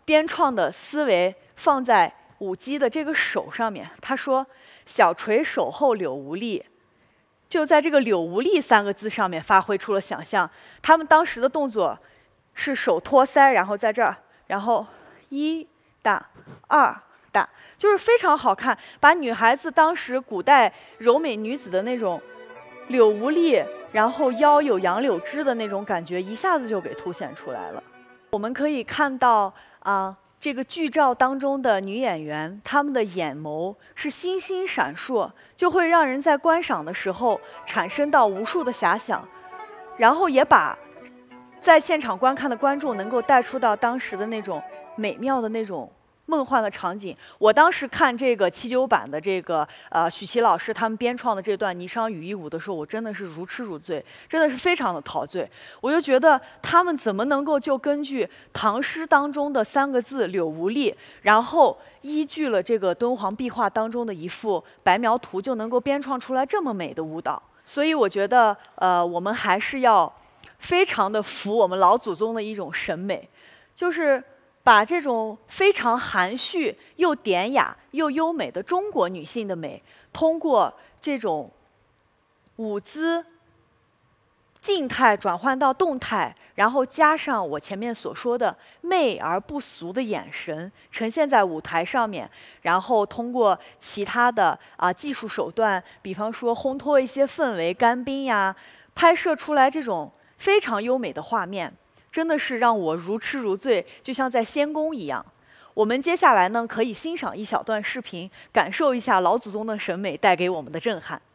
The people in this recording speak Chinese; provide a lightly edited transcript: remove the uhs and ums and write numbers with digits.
编创的思维放在舞姬的这个手上面。他说：“小垂手后柳无力。”就在这个“柳无力”3个字上面发挥出了想象。他们当时的动作是手托腮，然后在这儿，然后1打2打，就是非常好看，把女孩子当时古代柔美女子的那种柳无力，然后腰有杨柳枝的那种感觉，一下子就给凸显出来了。我们可以看到这个剧照当中的女演员，她们的眼眸是星星闪烁，就会让人在观赏的时候产生到无数的遐想，然后也把在现场观看的观众能够带出到当时的那种美妙的那种梦幻的场景。我当时看这个79版的这个许琪老师他们编创的这段霓裳羽衣舞的时候，我真的是如痴如醉，真的是非常的陶醉。我就觉得他们怎么能够就根据唐诗当中的3个字柳无力，然后依据了这个敦煌壁画当中的一幅白描图，就能够编创出来这么美的舞蹈。所以我觉得我们还是要非常的服我们老祖宗的一种审美，就是把这种非常含蓄又典雅又优美的中国女性的美，通过这种舞姿静态转换到动态，然后加上我前面所说的媚而不俗的眼神，呈现在舞台上面，然后通过其他的技术手段，比方说烘托一些氛围、干冰呀，拍摄出来这种非常优美的画面。真的是让我如痴如醉，就像在仙宫一样。我们接下来呢，可以欣赏一小段视频，感受一下老祖宗的审美带给我们的震撼。